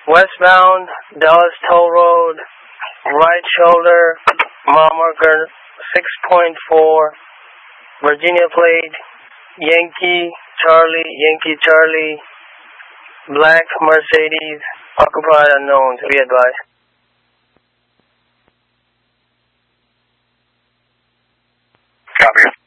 Westbound, Dallas Toll Road, right shoulder, mile marker 6.4, Virginia plate, Yankee Charlie, black Mercedes, occupied unknown, to be advised. Copy.